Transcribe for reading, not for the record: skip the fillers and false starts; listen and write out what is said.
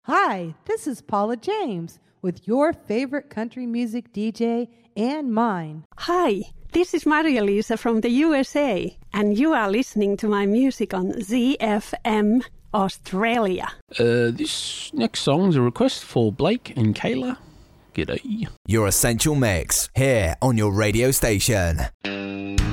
Hi, this is Paula James with your favorite country music DJ and mine. Hi, this is Maria Lisa from the USA, and you are listening to my music on ZFM Australia. This next song is a request for Blake and Kayla. G'day. Your Essential Mix, here on your radio station.